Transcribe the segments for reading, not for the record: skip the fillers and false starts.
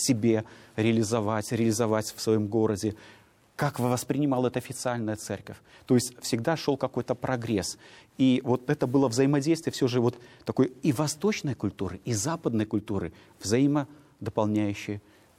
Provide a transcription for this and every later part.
себе реализовать в своем городе. Как воспринимала это официальная церковь. То есть всегда шел какой-то прогресс. И вот это было взаимодействие все же вот такой и восточной культуры, и западной культуры, взаимодополняющие,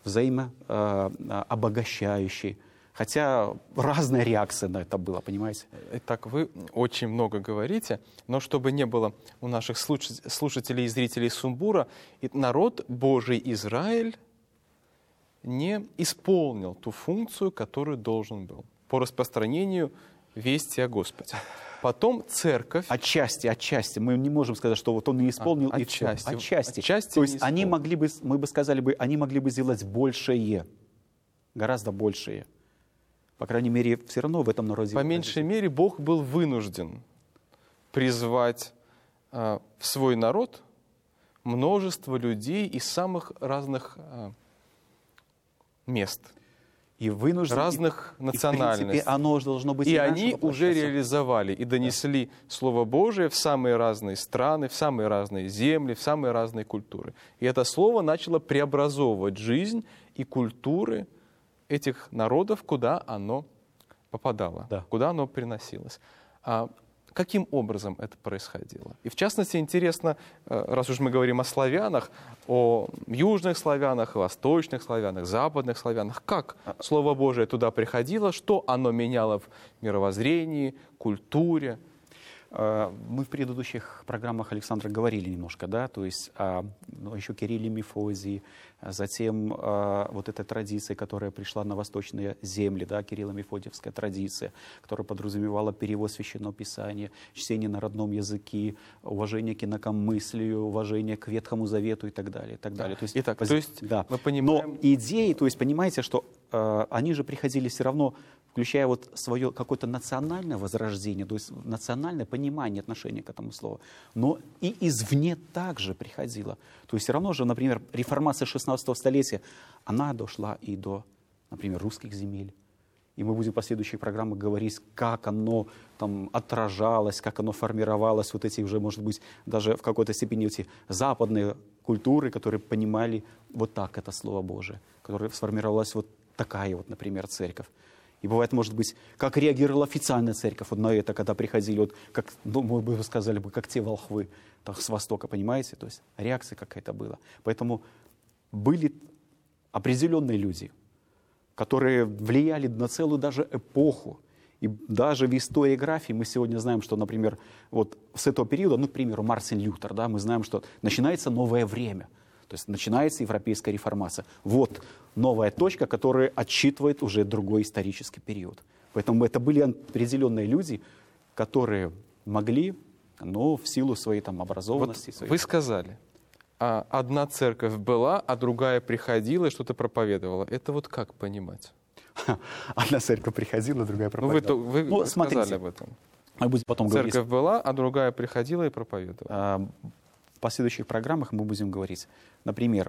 взаимообогащающие. Хотя разная реакция на это была, понимаете? Итак, вы очень много говорите, но чтобы не было у наших слушателей и зрителей сумбура, народ Божий Израиль не исполнил ту функцию, которую должен был по распространению вести о Господе. Потом церковь... Отчасти. Мы не можем сказать, что вот он не исполнил и все. Отчасти. То есть они могли бы, мы бы сказали, они могли бы сделать большее, гораздо большее. По крайней мере, все равно в этом народе... По меньшей мере, Бог был вынужден призвать в свой народ множество людей из самых разных мест, и вынужден, разных национальностей. В принципе, оно должно быть и они уже реализовали и донесли Слово Божие в самые разные страны, в самые разные земли, в самые разные культуры. И это Слово начало преобразовывать жизнь и культуры этих народов, куда оно попадало, куда оно приносилось. Каким образом это происходило? И в частности, интересно, раз уж мы говорим о славянах, о южных славянах, восточных славянах, западных славянах, как Слово Божие туда приходило, что оно меняло в мировоззрении, культуре? Мы в предыдущих программах, Александра, говорили немножко, да, то есть еще Кирилле Мефодии, затем вот эта традиция, которая пришла на восточные земли, да, Кирилло-Мефодиевская традиция, которая подразумевала перевод Священного Писания, чтение на родном языке, уважение к инакомыслию, уважение к Ветхому Завету и так далее, и так далее. То есть, мы понимаем... Но идеи, то есть, понимаете, что они же приходили все равно, включая вот свое какое-то национальное возрождение, то есть национальное понимание отношения к этому слову, но и извне также приходило. То есть все равно же, например, реформация 16 столетия, она дошла и до, например, русских земель. И мы будем в последующих программах говорить, как оно там отражалось, как оно формировалось, вот эти уже, может быть, даже в какой-то степени эти западные культуры, которые понимали вот так это Слово Божие, которое сформировалась вот такая вот, например, церковь. И бывает, может быть, как реагировала официальная церковь вот на это, когда приходили, вот, как, ну, мы бы сказали, как те волхвы так, с Востока, понимаете? То есть реакция какая-то была. Поэтому были определенные люди, которые влияли на целую даже эпоху. И даже в историографии мы сегодня знаем, что, например, вот с этого периода, ну, к примеру, Мартин Лютер, да, мы знаем, что начинается новое время. То есть начинается европейская реформация. Вот новая точка, которая отсчитывает уже другой исторический период. Поэтому это были определенные люди, которые могли, но в силу своей там образованности... Вот вы сказали, одна церковь была, а другая приходила и что-то проповедовала. Это вот как понимать? Одна церковь приходила, другая проповедовала. Вы сказали об этом. Мы будем потом говорить. Церковь была, а другая приходила и проповедовала. В последующих программах мы будем говорить, например,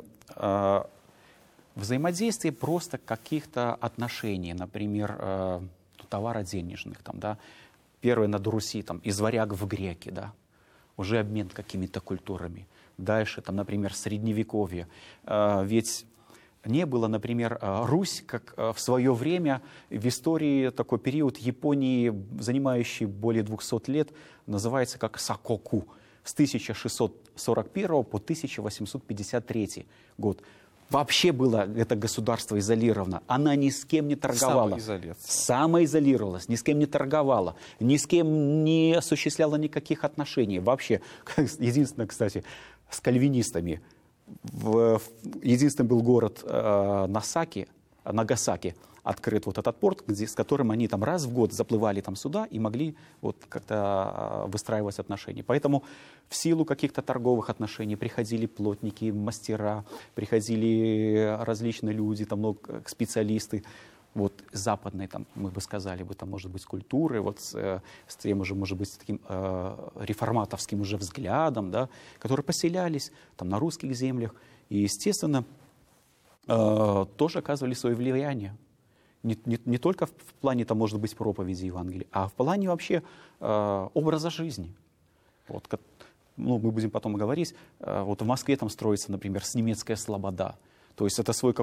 взаимодействие просто каких-то отношений, например, товаро-денежных, там, да, первое над Руси, там, из варяг в греки, да, уже обмен какими-то культурами. Дальше, там, например, Средневековье. Ведь не было, например, Русь, как в свое время в истории такой период Японии, занимающий более 200 лет, называется как Сококу. С 1641 по 1853 год. Вообще было это государство изолировано. Она ни с кем не торговала. Самоизолировалась, ни с кем не торговала, ни с кем не осуществляла никаких отношений. Вообще, единственное, кстати, с кальвинистами. Единственный был город Нагасаки, открыт вот этот порт, с которым они там раз в год заплывали там сюда и могли вот как-то выстраивать отношения. Поэтому в силу каких-то торговых отношений приходили плотники, мастера, приходили различные люди, там, ну, специалисты, вот западные, там, мы бы сказали, там, может быть, культуры, вот с тем уже, может быть, с таким реформаторским уже взглядом, да, которые поселялись там на русских землях и, естественно, тоже оказывали свое влияние. Не только в плане, там, может быть, проповеди Евангелия, а в плане вообще образа жизни. Вот, ну, мы будем потом говорить, вот в Москве там строится, например, Снемецкая слобода. То есть это свой